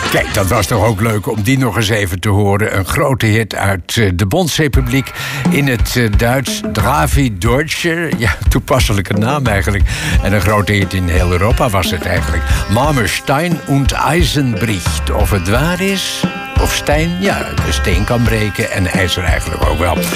Kijk, dat was toch ook leuk om die nog eens even te horen. Een grote hit uit de Bondsrepubliek in het Duits. Dravi Deutsche, ja, toepasselijke naam eigenlijk. En een grote hit in heel Europa was het eigenlijk. Marmorstein und Eisen bricht. Of het waar is, of steen, ja, de steen kan breken en ijzer eigenlijk ook wel.